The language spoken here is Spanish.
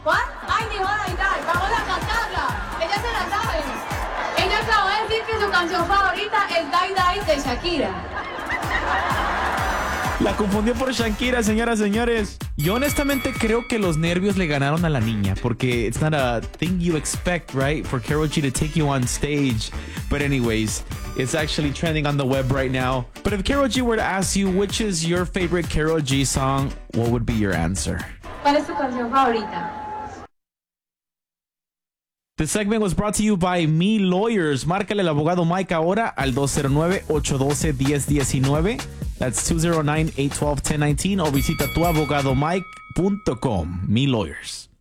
¿Cuál? Ay, ni joda y tal. Vamos a cantarla. Ella se la sabe. Ella acaba de decir que su canción favorita es Die Die de Shakira. La confundió por Shakira, señoras, señores. Yo honestamente creo que los nervios le ganaron a la niña, porque it's not a thing you expect, right? For Karol G to take you on stage. But anyways, it's actually trending on the web right now. But if Karol G were to ask you which is your favorite Karol G song, what would be your answer? ¿Cuál es tu canción favorita? This segment was brought to you by Me Lawyers. Márcale al abogado Mike ahora al 209-812-1019. That's 209-812-1019 o visita tuabogadomike.com. Me Lawyers.